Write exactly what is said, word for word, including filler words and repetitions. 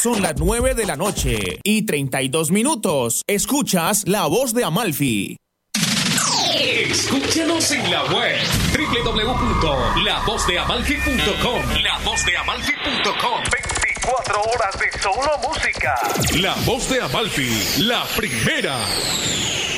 Son las nueve de la noche y treinta y dos minutos. Escuchas La Voz de Amalfi. Escúchanos en la web doble u doble u doble u punto la voz de amalfi punto com. la voz de amalfi punto com. veinticuatro horas de solo música. La Voz de Amalfi, la primera.